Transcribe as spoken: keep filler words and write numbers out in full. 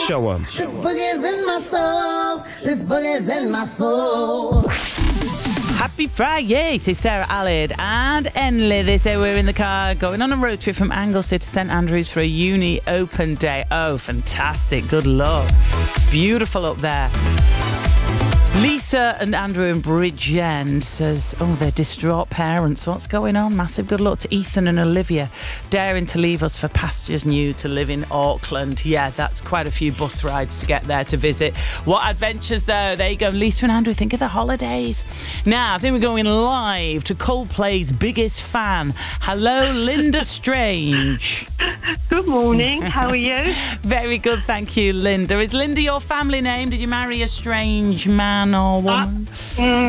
Show 'em. This boogie's in my soul. This boogie's in my soul. Happy Friday to Sarah Allard and Enley. They say we're in the car going on a road trip from Anglesey to St Andrews for a uni open day. Oh, fantastic. Good luck. Beautiful up there. Lisa and Andrew in Bridgend says, oh, they're distraught parents. What's going on? Massive good luck to Ethan and Olivia, daring to leave us for pastures new to live in Auckland. Yeah, that's quite a few bus rides to get there to visit. What adventures, though. There you go. Lisa and Andrew, think of the holidays. Now, I think we're going live to Coldplay's biggest fan. Hello, Linda Strange. Good morning. How are you? Very good, thank you, Linda. Is Linda your family name? Did you marry a strange man or woman? Uh, mm,